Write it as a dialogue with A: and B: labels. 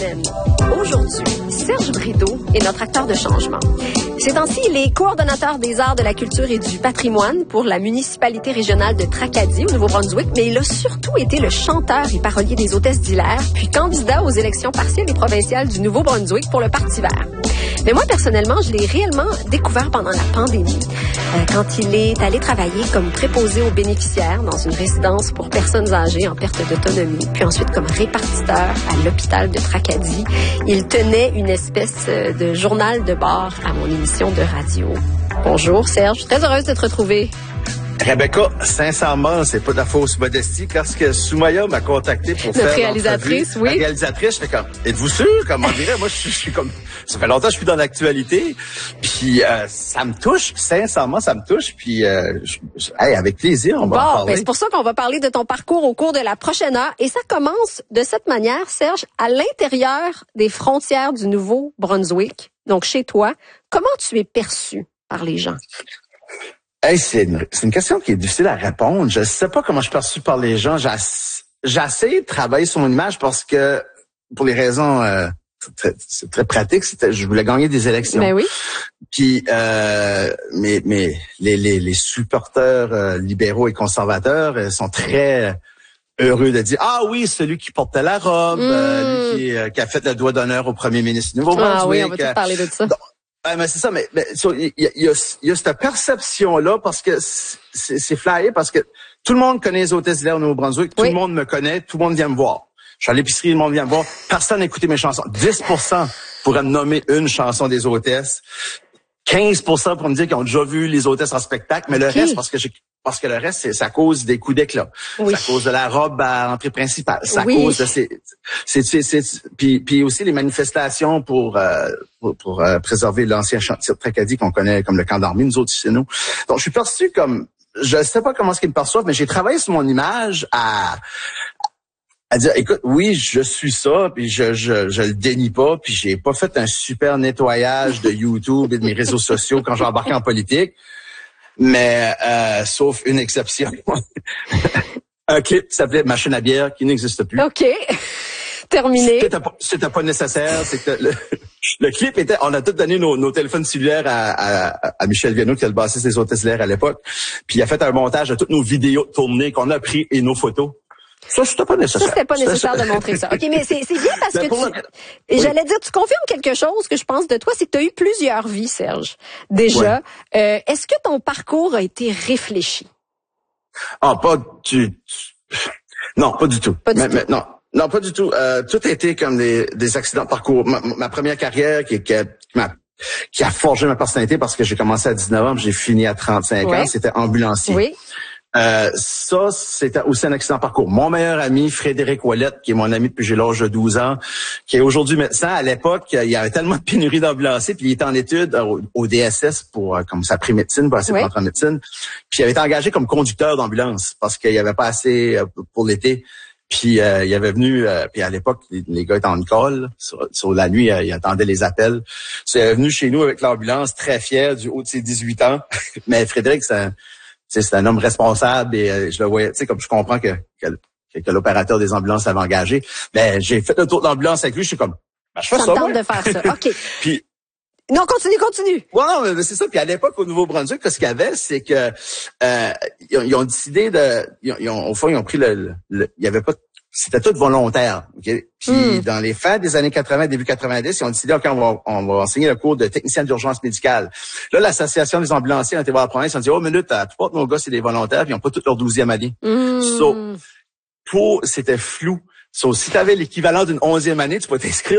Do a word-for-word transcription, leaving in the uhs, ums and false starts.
A: Aujourd'hui, Serge Brideau est notre acteur de changement. Ces temps-ci, il est coordonnateur des arts, de la culture et du patrimoine pour la municipalité régionale de Tracadie, au Nouveau-Brunswick, mais il a surtout été le chanteur et parolier des Hôtesses d'Hilaire, puis candidat aux élections partielles et provinciales du Nouveau-Brunswick pour le Parti vert. Mais moi, personnellement, je l'ai réellement découvert pendant la pandémie, euh, quand il est allé travailler comme préposé aux bénéficiaires dans une résidence pour personnes âgées en perte d'autonomie, puis ensuite comme répartiteur à l'hôpital de Tracadie. Il tenait une espèce de journal de bord à mon émission de radio. Bonjour Serge, très heureuse de te retrouver.
B: Rebecca, sincèrement, c'est pas de la fausse modestie, parce que Soumaya m'a contacté pour
A: Notre
B: faire
A: réalisatrice, oui.
B: La réalisatrice, j'étais comme, êtes-vous sûr? Comment on dirait? Moi, je suis, je suis comme, ça fait longtemps que je suis dans l'actualité, puis euh, ça me touche, sincèrement, ça me touche, puis euh, je, je, hey, avec plaisir, on va
A: bon,
B: en parler.
A: Ben c'est pour ça qu'on va parler de ton parcours au cours de la prochaine heure, et ça commence de cette manière, Serge, à l'intérieur des frontières du Nouveau-Brunswick, donc chez toi. Comment tu es perçu par les gens?
B: Hey, c'est une, c'est une question qui est difficile à répondre. Je sais pas comment je suis perçu par les gens. J'ass- J'essaie de travailler sur mon image parce que, pour les raisons euh, très, c'est très pratique, c'était, je voulais gagner des élections.
A: Ben oui.
B: Puis, euh, mais, mais les, les, les supporters euh, libéraux et conservateurs euh, sont très heureux de dire « Ah oui, celui qui portait la robe, mm. euh, lui qui, euh, qui a fait le doigt d'honneur au premier ministre du Nouveau-Brunswick. »
A: Ah oui, on va tout parler de ça.
B: Donc, Ouais, mais c'est ça, mais il so, y, y, y, a, y a cette perception-là parce que c'est, c'est flyé, parce que tout le monde connaît les Hôtesses d'Hilaire au Nouveau-Brunswick, tout oui. le monde me connaît, tout le monde vient me voir. Je suis à l'épicerie, le monde vient me voir, personne n'a écouté mes chansons. dix pour cent pourraient me nommer une chanson des Hôtesses, quinze pour cent pour me dire qu'ils ont déjà vu les Hôtesses en spectacle, mais okay. le reste, parce que j'ai Parce que le reste, c'est, c'est à cause des coups d'éclat.
A: Oui.
B: C'est à cause de la robe à l'entrée principale. C'est à
A: oui.
B: cause de ces, c'est, c'est, c'est, puis, puis aussi les manifestations pour, euh, pour, pour euh, préserver l'ancien chantier de Tracadie qu'on connaît comme le camp d'armée, nous autres chez nous. Donc, je suis perçu comme, je sais pas comment est-ce qu'ils me perçoivent, mais j'ai travaillé sur mon image à, à dire, écoute, oui, je suis ça, puis je, je, je le dénie pas, puis j'ai pas fait un super nettoyage de YouTube et de mes réseaux sociaux quand j'ai embarqué en politique. Mais euh, sauf une exception. Un clip qui s'appelait Machine à bière qui n'existe plus.
A: OK. Terminé.
B: C'était pas, c'était pas nécessaire. C'était le, le clip était. On a tous donné nos, nos téléphones cellulaires à, à, à Michel Viano, qui a le bassiste des Hôtesses d'Hilaire à l'époque. Puis il a fait un montage de toutes nos vidéos tournées qu'on a pris et nos photos. Ça, c'était pas nécessaire.
A: Ça, c'était pas nécessaire de montrer ça. OK, mais c'est, c'est bien parce mais que tu... Et oui. J'allais dire, tu confirmes quelque chose que je pense de toi, c'est que tu as eu plusieurs vies, Serge. Déjà. Ouais. Euh, est-ce que ton parcours a été réfléchi?
B: Ah, pas du... Non, pas du tout.
A: Pas du
B: mais,
A: tout.
B: Mais, non. Non, pas du tout. Euh, tout a été comme des, des accidents de parcours. Ma, ma première carrière qui, qui, ma, qui a forgé ma personnalité parce que j'ai commencé à dix-neuf ans, j'ai fini à trente-cinq
A: ouais.
B: ans, c'était ambulancier.
A: Oui.
B: Euh, ça, c'était aussi un accident de parcours. Mon meilleur ami, Frédéric Ouellette, qui est mon ami depuis j'ai l'âge de douze ans, qui est aujourd'hui médecin, à l'époque, il y avait tellement de pénurie d'ambulanciers, puis il était en études au, au D S S pour euh, comme sa pré-médecine, pour essayer de rentrer en médecine. Puis il avait été engagé comme conducteur d'ambulance parce qu'il n'y avait pas assez euh, pour l'été. Puis euh, il avait venu, euh, puis à l'époque, les, les gars étaient en call, sur, sur la nuit, euh, ils attendaient les appels. Il est venu chez nous avec l'ambulance, très fier, du haut de ses dix-huit ans. Mais Frédéric, c'est un T'sais, c'est un homme responsable et euh, je le voyais, tu sais, comme je comprends que, que, que l'opérateur des ambulances avait engagé. Mais j'ai fait le tour de l'ambulance avec lui, je suis comme, ben, je fais ça.
A: Ça me tente
B: ouais.
A: de faire ça. OK.
B: Puis,
A: non, continue, continue.
B: Ouais, non, mais c'est ça. Puis à l'époque, au Nouveau-Brunswick, ce qu'il y avait, c'est que euh, ils, ont, ils ont décidé de, ils ont, ils ont, au fond, ils ont pris le, le, le il y avait pas, c'était tout volontaire. Okay? Puis mm. dans les fins des années quatre-vingts, début quatre-vingt-dix, ils ont décidé, OK, on va, on va enseigner le cours de technicien d'urgence médicale. Là, l'association des ambulanciers a été voir la province, ils ont dit, oh minute, la plupart de nos gars, c'est des volontaires, puis ils n'ont pas toute leur douzième année.
A: Mm.
B: So, pour, c'était flou. So, si tu avais l'équivalent d'une onzième année, tu peux t'inscrire